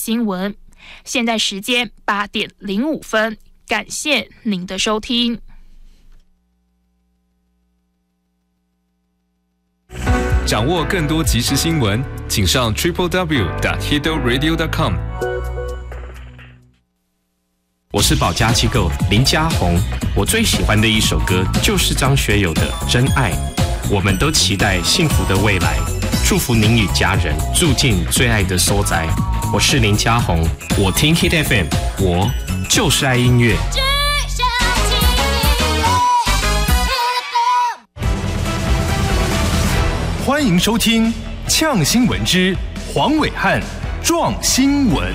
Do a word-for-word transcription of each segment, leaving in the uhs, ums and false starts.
新闻。现在时间八点零五分，感谢您的收听。 掌握更多即时新闻，请上 triple w 点 hito radio 点 com。 我是保家机构林家宏，我最喜欢的一首歌就是张学友的《真爱》。我们都期待幸福的未来，祝福您与家人住进最爱的所在。我是林家宏，我听 Hit F M， 我就是爱音乐。 欢迎收听《呛新闻之黄伟汉壮新闻》。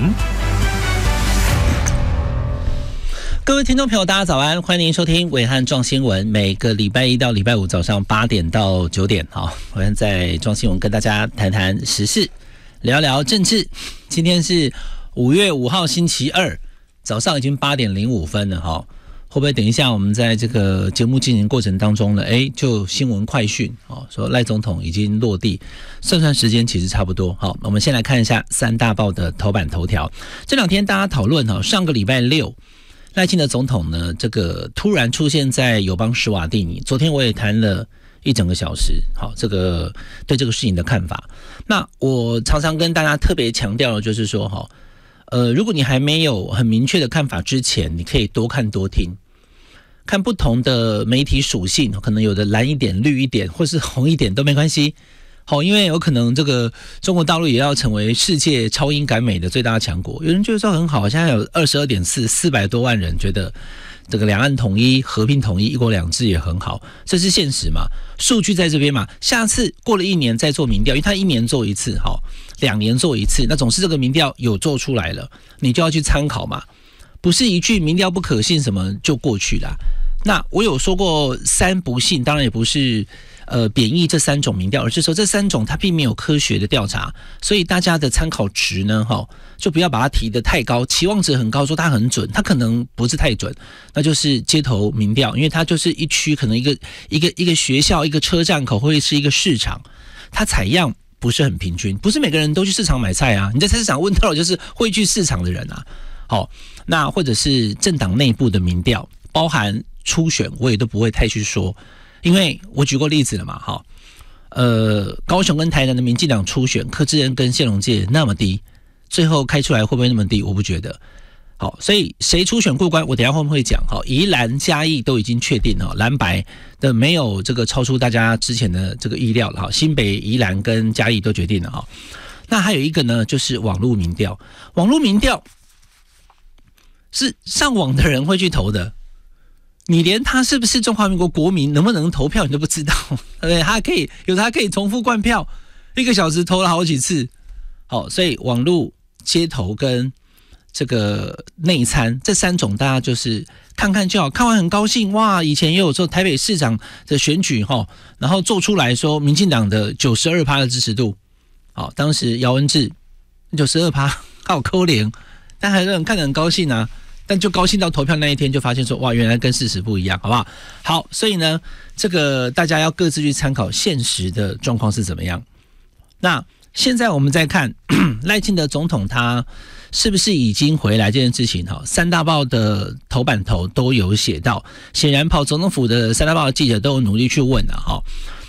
各位听众朋友，大家早安，欢迎收听伟汉壮新闻。每个礼拜一到礼拜五早上八点到九点，好，伟汉在壮新闻跟大家谈谈时事，聊聊政治。今天是五月五号星期二，早上已经八点零五分了，哈，会不会等一下我们在这个节目进行过程当中呢？哎，就新闻快讯哦，说赖总统已经落地，算算时间其实差不多。好，我们先来看一下三大报的头版头条。这两天大家讨论哈，上个礼拜六。赖清德总统呢，这个突然出现在友邦史瓦蒂尼，昨天我也谈了一整个小时，好，这个对这个事情的看法。那我常常跟大家特别强调的就是说，哈，呃，如果你还没有很明确的看法之前，你可以多看多听，看不同的媒体属性，可能有的蓝一点、绿一点，或是红一点都没关系。好，因为有可能这个中国大陆也要成为世界超英赶美的最大强国。有人觉得说很好，现在有 二十二点四 四百多万人觉得这个两岸统一、和平统一、一国两制也很好，这是现实嘛？数据在这边嘛？下次过了一年再做民调，因为他一年做一次，好，两年做一次，那总是这个民调有做出来了，你就要去参考嘛，不是一句民调不可信什么就过去了。那我有说过三不信，当然也不是呃贬义这三种民调，而是说这三种它并没有科学的调查，所以大家的参考值呢，哈，就不要把它提得太高，期望值很高，说它很准，它可能不是太准，那就是街头民调，因为它就是一区可能一个一个一个学校、一个车站口会是一个市场，它采样不是很平均，不是每个人都去市场买菜啊，你在菜市场问到的就是会去市场的人啊，好，那或者是政党内部的民调，包含初选我也都不会太去说，因为我举过例子了嘛，哈，呃，高雄跟台南的民进党初选，柯志恩跟谢龙介那么低，最后开出来会不会那么低？我不觉得。好，所以谁初选过关，我等一下会不会讲？好，宜兰嘉义都已经确定了，蓝白的没有这个超出大家之前的这个意料了，哈，新北、宜兰跟嘉义都决定了，哈。那还有一个呢，就是网络民调，网络民调是上网的人会去投的。你连他是不是中华民国国民能不能投票你都不知道，对不对？他可以有他可以重复灌票，一个小时投了好几次。好，所以网络、街头跟这个内参这三种，大家就是看看就好，看完很高兴哇！以前也有做台北市长的选举哈，然后做出来说民进党的 百分之九十二 的支持度，好，当时姚文智 百分之九十二 好可怜，但还是很看得很高兴啊。但就高兴到投票那一天，就发现说哇，原来跟事实不一样，好不好？好，所以呢，这个大家要各自去参考现实的状况是怎么样。那现在我们再看赖清德总统他是不是已经回来这件事情，哈，三大报的头版头都有写到，显然跑总统府的三大报的记者都有努力去问了，哈。